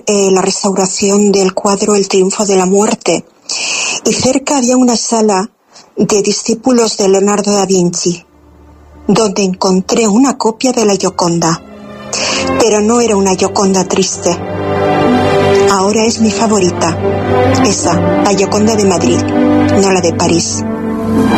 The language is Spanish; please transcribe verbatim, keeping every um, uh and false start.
eh, la restauración del cuadro El triunfo de la muerte, y cerca había una sala de discípulos de Leonardo da Vinci, donde encontré una copia de la Gioconda, pero no era una Gioconda triste. Ahora es mi favorita, esa, la Gioconda de Madrid, no la de París.